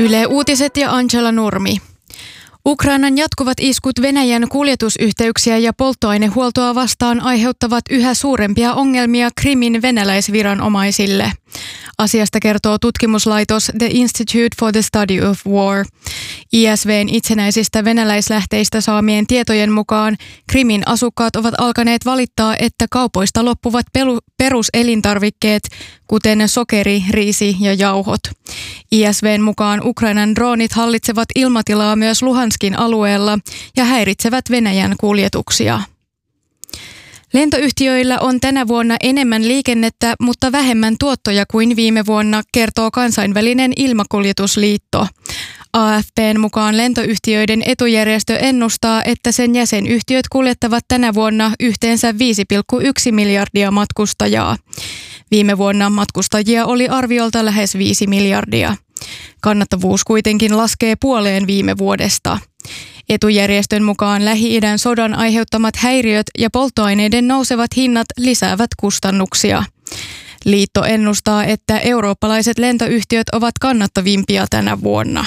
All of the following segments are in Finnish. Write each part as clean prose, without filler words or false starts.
Yle Uutiset ja Angela Nurmi. Ukrainan jatkuvat iskut Venäjän kuljetusyhteyksiä ja polttoainehuoltoa vastaan aiheuttavat yhä suurempia ongelmia Krimin venäläisviranomaisille. Asiasta kertoo tutkimuslaitos The Institute for the Study of War. ISV:n itsenäisistä venäläislähteistä saamien tietojen mukaan Krimin asukkaat ovat alkaneet valittaa, että kaupoista loppuvat peruselintarvikkeet, kuten sokeri, riisi ja jauhot. ISV:n mukaan Ukrainan droonit hallitsevat ilmatilaa myös Luhanskin alueella ja häiritsevät Venäjän kuljetuksia. Lentoyhtiöillä on tänä vuonna enemmän liikennettä, mutta vähemmän tuottoja kuin viime vuonna, kertoo kansainvälinen ilmakuljetusliitto. AFP:n mukaan lentoyhtiöiden etujärjestö ennustaa, että sen jäsenyhtiöt kuljettavat tänä vuonna yhteensä 5,1 miljardia matkustajaa. Viime vuonna matkustajia oli arviolta lähes 5 miljardia. Kannattavuus kuitenkin laskee puoleen viime vuodesta. Etujärjestön mukaan Lähi-idän sodan aiheuttamat häiriöt ja polttoaineiden nousevat hinnat lisäävät kustannuksia. Liitto ennustaa, että eurooppalaiset lentoyhtiöt ovat kannattavimpia tänä vuonna.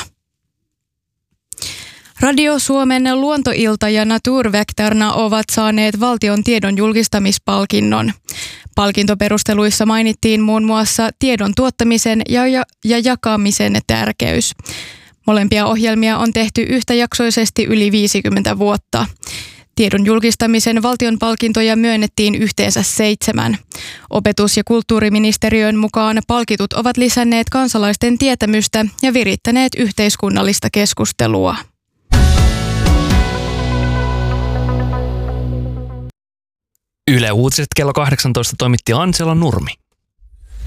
Radio Suomen luontoilta ja Naturväktarna ovat saaneet valtion tiedon julkistamispalkinnon. Palkintoperusteluissa mainittiin muun muassa tiedon tuottamisen ja jakamisen tärkeys. Molempia ohjelmia on tehty yhtäjaksoisesti yli 50 vuotta. Tiedon julkistamisen valtion palkintoja myönnettiin yhteensä 7. Opetus- ja kulttuuriministeriön mukaan palkitut ovat lisänneet kansalaisten tietämystä ja virittäneet yhteiskunnallista keskustelua. Yle Uutiset kello 18 toimitti Angela Nurmi.